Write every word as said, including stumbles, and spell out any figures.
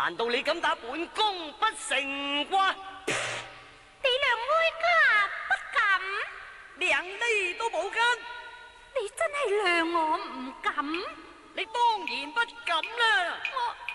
難道你敢打本宮不成啩？ 你娘哀家不敢， 兩厘都冇跟， 你真係量我唔敢。 你當然不敢啦。 我